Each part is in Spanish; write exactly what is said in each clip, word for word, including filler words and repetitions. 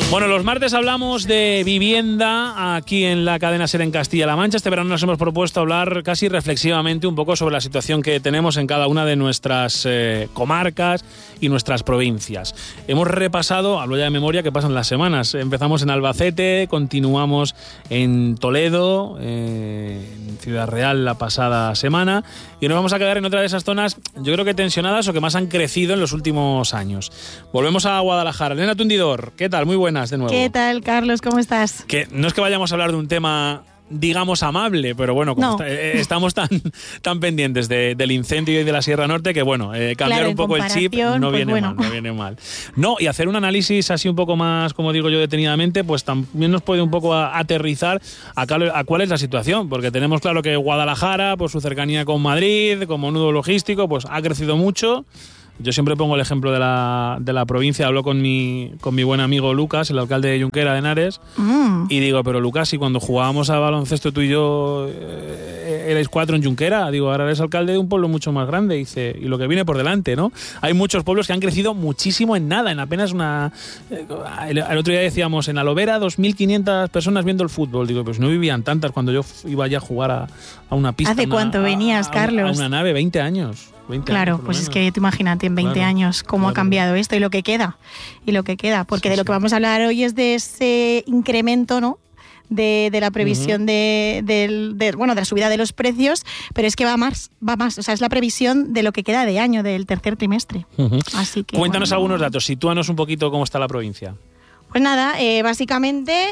Bueno, los martes hablamos de vivienda aquí en la cadena SER en Castilla-La Mancha. Este verano nos hemos propuesto hablar casi reflexivamente un poco sobre la situación que tenemos en cada una de nuestras eh, comarcas y nuestras provincias. Hemos repasado, hablo ya de memoria, que pasan las semanas. Empezamos en Albacete, continuamos en Toledo, eh, en Ciudad Real la pasada semana, y nos vamos a quedar en otra de esas zonas, yo creo que tensionadas o que más han crecido en los últimos años. Volvemos a Guadalajara. Elena Tundidor, ¿qué tal? Muy buenas de nuevo. ¿Qué tal, Carlos? ¿Cómo estás? Que no es que vayamos a hablar de un tema, digamos, amable, pero bueno, como no. está, eh, estamos tan, tan pendientes de, del incendio y de la Sierra Norte que, bueno, eh, cambiar claro, un poco el chip no pues viene bueno. mal, no viene mal. No, y hacer un análisis así un poco más, como digo yo, detenidamente, pues también nos puede un poco a, aterrizar a, a cuál es la situación, porque tenemos claro que Guadalajara, por su cercanía con Madrid, como nudo logístico, pues ha crecido mucho. Yo siempre pongo el ejemplo de la, de la provincia. Hablo con mi, con mi buen amigo Lucas, el alcalde de Junquera de Henares, mm. y digo, pero Lucas, si cuando jugábamos a baloncesto tú y yo eh, erais cuatro en Junquera, digo, ahora eres alcalde de un pueblo mucho más grande, y dice, y lo que viene por delante, ¿no? Hay muchos pueblos que han crecido muchísimo en nada, en apenas una... Eh, el, el otro día decíamos, en Alovera, dos mil quinientas personas viendo el fútbol. Digo, pues no vivían tantas cuando yo iba ya a jugar a, a una pista. ¿Hace una, cuánto venías, a, Carlos? A una nave, veinte años. Claro, años, pues es que tú imagínate en veinte claro, años cómo claro. ha cambiado esto y lo que queda, y lo que queda, porque sí, de lo sí. que vamos a hablar hoy es de ese incremento, ¿no?, de, de la previsión uh-huh. de, de, de, bueno, de la subida de los precios, pero es que va más, va más, o sea, es la previsión de lo que queda de año, del tercer trimestre. Uh-huh. Así que cuéntanos bueno, algunos datos, sitúanos un poquito cómo está la provincia. Pues nada, eh, básicamente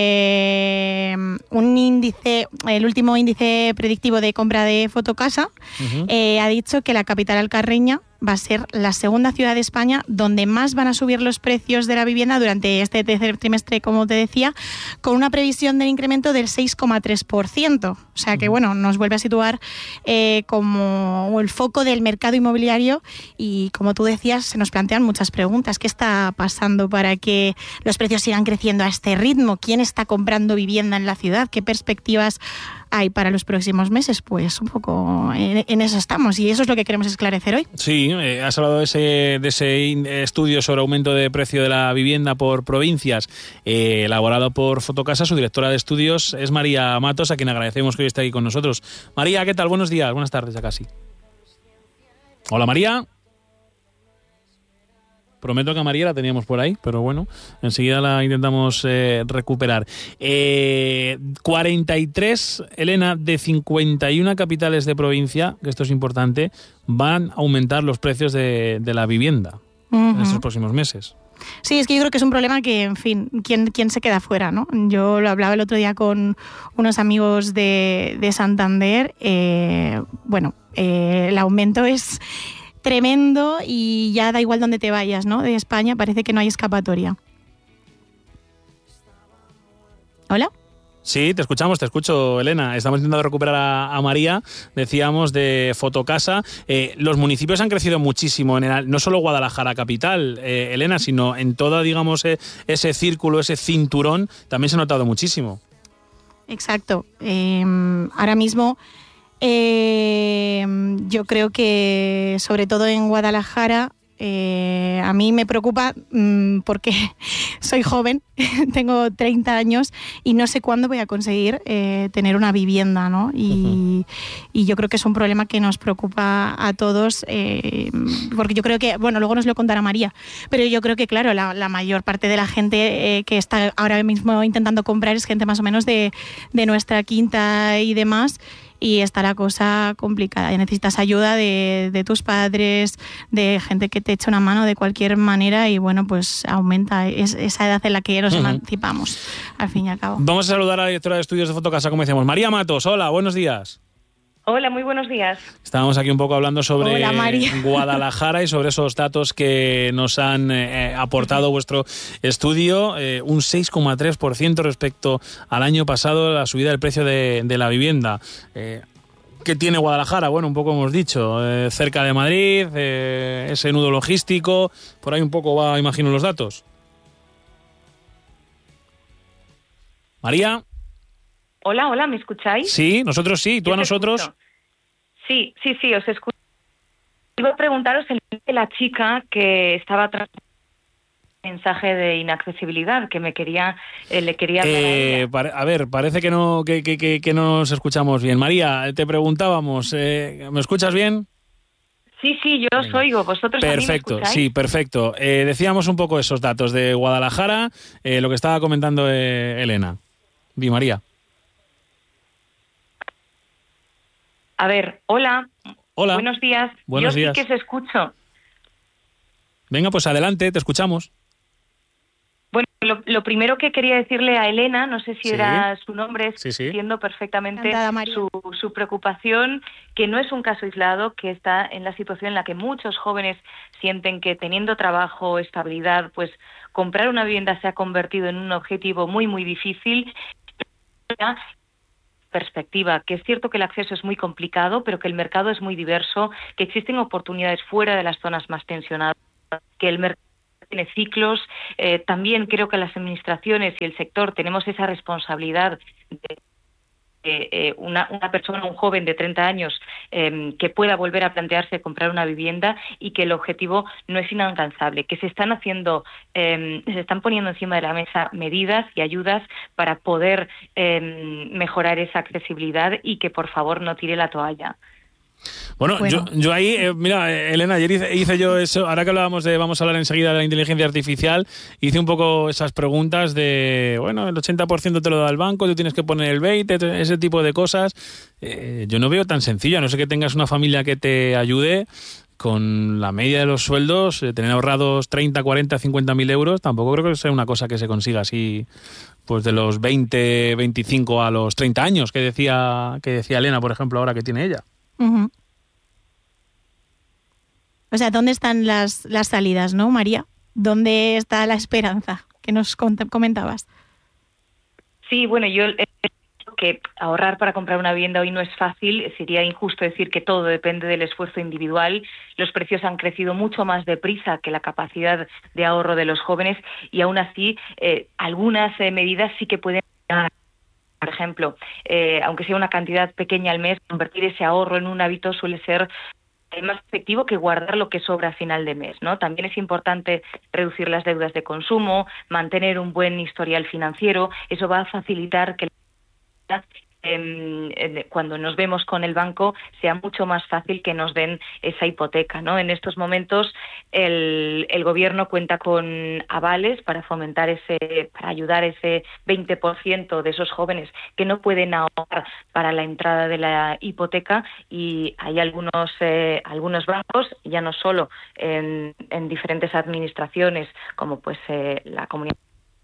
eh, un índice, el último índice predictivo de compra de Fotocasa uh-huh. eh, ha dicho que la capital alcarreña va a ser la segunda ciudad de España donde más van a subir los precios de la vivienda durante este tercer trimestre, como te decía, con una previsión de incremento del seis coma tres por ciento. O sea que, bueno, nos vuelve a situar eh, como el foco del mercado inmobiliario y, como tú decías, se nos plantean muchas preguntas. ¿Qué está pasando para que los precios sigan creciendo a este ritmo? ¿Quién está comprando vivienda en la ciudad? ¿Qué perspectivas hay para los próximos meses? Pues un poco en, en eso estamos, y eso es lo que queremos esclarecer hoy. Sí, eh, has hablado de ese, de ese estudio sobre aumento de precio de la vivienda por provincias, eh, elaborado por Fotocasa. Su directora de estudios es María Matos, a quien agradecemos que hoy esté aquí con nosotros. María, ¿qué tal? Buenos días, buenas tardes ya casi. Hola, María. Prometo que a María la teníamos por ahí, pero bueno, enseguida la intentamos eh, recuperar. Eh, cuarenta y tres, Elena, de cincuenta y una capitales de provincia, que esto es importante, van a aumentar los precios de, de la vivienda uh-huh. en estos próximos meses. Sí, es que yo creo que es un problema que, en fin, ¿quién, quién se queda fuera, ¿no? Yo lo hablaba el otro día con unos amigos de, de Santander. Eh, bueno, eh, el aumento es tremendo y ya da igual dónde te vayas, ¿no? De España parece que no hay escapatoria. ¿Hola? Sí, te escuchamos, te escucho, Elena. Estamos intentando recuperar a, a María, decíamos, de Fotocasa. Eh, los municipios han crecido muchísimo, en el, no solo Guadalajara capital, eh, Elena, sino en todo, digamos, eh, ese círculo, ese cinturón, también se ha notado muchísimo. Exacto. Eh, ahora mismo eh, yo creo que, sobre todo en Guadalajara, Eh, a mí me preocupa mmm, porque soy joven, tengo treinta años y no sé cuándo voy a conseguir eh, tener una vivienda, ¿no? Y, uh-huh. y yo creo que es un problema que nos preocupa a todos, eh, porque yo creo que, bueno, luego nos lo contará María, pero yo creo que, claro, la, la mayor parte de la gente eh, que está ahora mismo intentando comprar es gente más o menos de, de nuestra quinta y demás. Y está la cosa complicada. Y necesitas ayuda de, de tus padres, de gente que te eche una mano de cualquier manera, y bueno, pues aumenta es, esa edad en la que nos uh-huh. emancipamos, al fin y al cabo. Vamos a saludar a la directora de estudios de Fotocasa, como decíamos. María Matos, hola, buenos días. Hola, muy buenos días. Estábamos aquí un poco hablando sobre Hola, Guadalajara y sobre esos datos que nos han eh, aportado vuestro estudio. Eh, un seis coma tres por ciento respecto al año pasado, la subida del precio de, de la vivienda. Eh, ¿Qué tiene Guadalajara? Bueno, un poco hemos dicho, eh, cerca de Madrid, eh, ese nudo logístico, por ahí un poco va, imagino, los datos. María. Hola, hola, ¿me escucháis? Sí, nosotros sí, tú Yo a nosotros. Escucho. Sí, sí, sí, os escucho. Iba a preguntaros el de la chica que estaba tras mensaje de inaccesibilidad que me quería, eh, le quería hablar eh, a, a ver, parece que no, que, que, que, que no nos escuchamos bien. María, te preguntábamos, eh, ¿me escuchas bien? Sí, sí, yo os oigo. ¿Vosotros perfecto, también me escucháis? Sí, perfecto. Eh, decíamos un poco esos datos de Guadalajara, eh, lo que estaba comentando eh, Elena. Di, María. A ver, hola. Hola. Buenos días. Buenos yo días. sí que os escucho. Venga, pues adelante, te escuchamos. Bueno, lo, lo primero que quería decirle a Elena, no sé si Sí. era su nombre, Sí, sí. entiendo perfectamente Encantada, su, su preocupación, que no es un caso aislado, que está en la situación en la que muchos jóvenes sienten que teniendo trabajo, estabilidad, pues comprar una vivienda se ha convertido en un objetivo muy, muy difícil. Perspectiva, que es cierto que el acceso es muy complicado, pero que el mercado es muy diverso, que existen oportunidades fuera de las zonas más tensionadas, que el mercado tiene ciclos. Eh, también creo que las administraciones y el sector tenemos esa responsabilidad de eh, eh, una, una persona, un joven de treinta años eh, que pueda volver a plantearse comprar una vivienda y que el objetivo no es inalcanzable, que se están haciendo, eh, se están poniendo encima de la mesa medidas y ayudas para poder eh, mejorar esa accesibilidad y que por favor no tire la toalla. Bueno, Bueno. Yo, yo ahí, eh, mira, Elena, ayer hice, hice yo eso, ahora que hablábamos de, vamos a hablar enseguida de la inteligencia artificial, hice un poco esas preguntas de, bueno, el ochenta por ciento te lo da el banco, tú tienes que poner el veinte por ciento, ese tipo de cosas. Eh, yo no veo tan sencillo, a no ser que tengas una familia que te ayude, con la media de los sueldos, eh, tener ahorrados treinta, cuarenta, cincuenta mil euros, tampoco creo que sea una cosa que se consiga así, pues de los veinte, veinticinco a los treinta años, que decía, que decía Elena, por ejemplo, ahora que tiene ella. Uh-huh. O sea, ¿dónde están las, las salidas, no, María? ¿Dónde está la esperanza que nos comentabas? Sí, bueno, yo eh, que ahorrar para comprar una vivienda hoy no es fácil. Sería injusto decir que todo depende del esfuerzo individual. Los precios han crecido mucho más deprisa que la capacidad de ahorro de los jóvenes y aún así eh, algunas eh, medidas sí que pueden... Por ejemplo, eh, aunque sea una cantidad pequeña al mes, convertir ese ahorro en un hábito suele ser más efectivo que guardar lo que sobra a final de mes, ¿no? También es importante reducir las deudas de consumo, mantener un buen historial financiero. Eso va a facilitar que Eh, cuando nos vemos con el banco sea mucho más fácil que nos den esa hipoteca, ¿no? En estos momentos el, el gobierno cuenta con avales para fomentar ese, para ayudar a ese veinte por ciento de esos jóvenes que no pueden ahorrar para la entrada de la hipoteca, y hay algunos eh, algunos bancos, ya no solo en, en diferentes administraciones como pues eh, la Comunidad.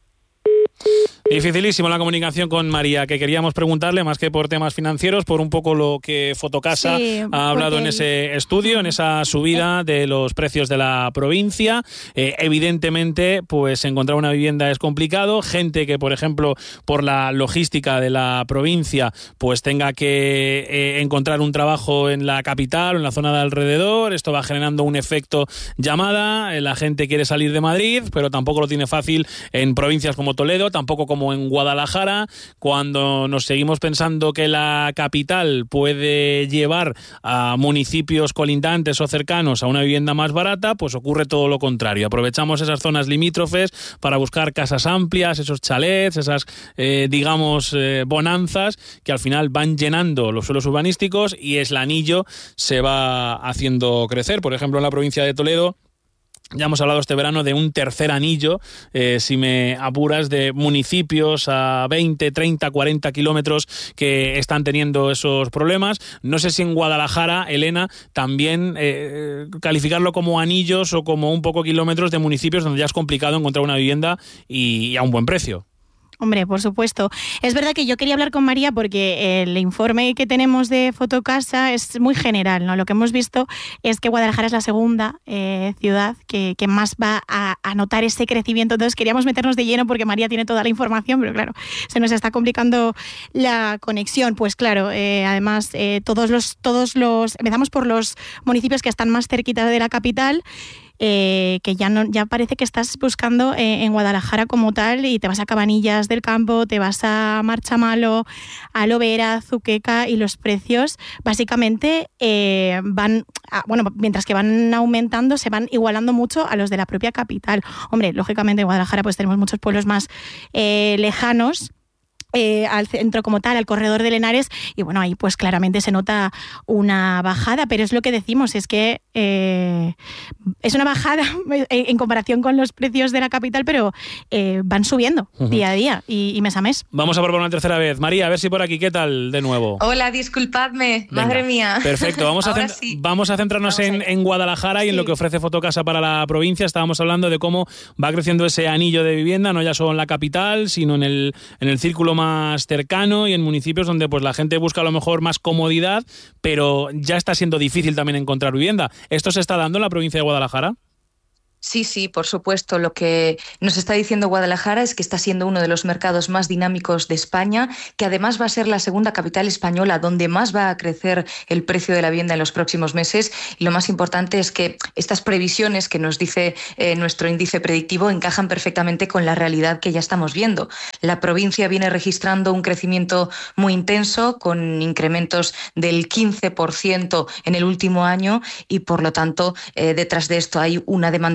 Dificilísimo la comunicación con María, que queríamos preguntarle, más que por temas financieros, por un poco lo que Fotocasa sí, ha hablado en el... ese estudio, en esa subida de los precios de la provincia. Eh, evidentemente, pues encontrar una vivienda es complicado. Gente que, por ejemplo, por la logística de la provincia, pues tenga que eh, encontrar un trabajo en la capital o en la zona de alrededor. Esto va generando un efecto llamada. Eh, la gente quiere salir de Madrid, pero tampoco lo tiene fácil en provincias como Toledo, tampoco como en Guadalajara. Cuando nos seguimos pensando que la capital puede llevar a municipios colindantes o cercanos a una vivienda más barata, pues ocurre todo lo contrario. Aprovechamos esas zonas limítrofes para buscar casas amplias, esos chalets, esas, eh, digamos, eh, bonanzas que al final van llenando los suelos urbanísticos y el anillo se va haciendo crecer. Por ejemplo, en la provincia de Toledo, ya hemos hablado este verano de un tercer anillo, eh, si me apuras, de municipios a veinte, treinta, cuarenta kilómetros que están teniendo esos problemas. No sé si en Guadalajara, Elena, también eh, calificarlo como anillos o como un poco kilómetros de municipios donde ya es complicado encontrar una vivienda y, y a un buen precio. Hombre, por supuesto. Es verdad que yo quería hablar con María porque el informe que tenemos de Fotocasa es muy general, ¿no? Lo que hemos visto es que Guadalajara es la segunda eh, ciudad que, que más va a, a notar ese crecimiento. Entonces queríamos meternos de lleno porque María tiene toda la información, pero claro, se nos está complicando la conexión. Pues claro, eh, además eh, todos los, todos los, empezamos por los municipios que están más cerquita de la capital. eh, que ya no ya parece que estás buscando eh, en Guadalajara como tal y te vas a Cabanillas del Campo, te vas a Marchamalo, a Lovera, Zuqueca y los precios básicamente eh, van, a, bueno, mientras que van aumentando, se van igualando mucho a los de la propia capital. Hombre, lógicamente en Guadalajara pues tenemos muchos pueblos más eh, lejanos, Eh, al centro como tal, al corredor de Henares, y bueno, ahí pues claramente se nota una bajada, pero es lo que decimos, es que eh, es una bajada en comparación con los precios de la capital, pero eh, van subiendo uh-huh. día a día y, y mes a mes. Vamos a probar una tercera vez. María, a ver si por aquí, ¿qué tal de nuevo? Hola, disculpadme, Venga. Madre mía. Perfecto, vamos, a, cent- sí. vamos a centrarnos vamos en, en Guadalajara y sí. en lo que ofrece Fotocasa para la provincia. Estábamos hablando de cómo va creciendo ese anillo de vivienda, no ya solo en la capital, sino en el, en el círculo más cercano y en municipios donde pues la gente busca a lo mejor más comodidad, pero ya está siendo difícil también encontrar vivienda. ¿Esto se está dando en la provincia de Guadalajara? Sí, sí, por supuesto. Lo que nos está diciendo Guadalajara es que está siendo uno de los mercados más dinámicos de España, que además va a ser la segunda capital española donde más va a crecer el precio de la vivienda en los próximos meses. Y lo más importante es que estas previsiones que nos dice eh, nuestro índice predictivo encajan perfectamente con la realidad que ya estamos viendo. La provincia viene registrando un crecimiento muy intenso, con incrementos del quince por ciento en el último año y, por lo tanto, eh, detrás de esto hay una demanda